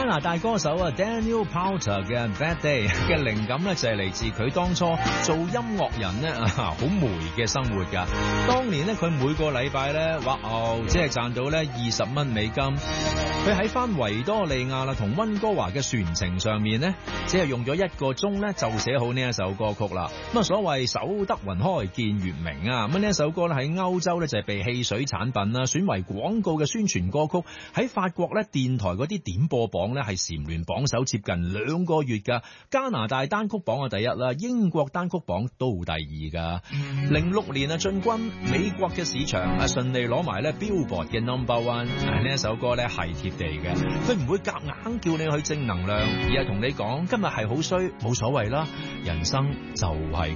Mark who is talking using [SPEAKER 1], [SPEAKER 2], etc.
[SPEAKER 1] 拿大歌手啊 Daniel Powter 嘅 Bad Day 嘅靈感咧就係嚟自佢當初做音樂人咧好霉嘅生活噶。當年咧佢每個禮拜咧只係賺到咧20蚊美金。佢喺翻維多利亞啦同溫哥華嘅船程上面咧，只係用咗1個鐘咧就寫好呢一首歌曲啦。咁啊所謂守得雲開見月明啊，咁呢一首歌咧喺歐洲咧就係被汽水產品啦選為廣告嘅宣傳歌曲，喺法國咧電台嗰啲點播榜咧係蟬聯榜首接近2個月噶，加拿大單曲榜嘅第一啦，英國單曲榜都第2噶。06年啊進軍美國嘅市場啊，順利攞埋咧 Billboard 嘅 No.1。呢一首歌咧係貼地嘅，佢唔會夾硬叫你去正能量，而係同你講今日係好衰冇所謂啦，人生就係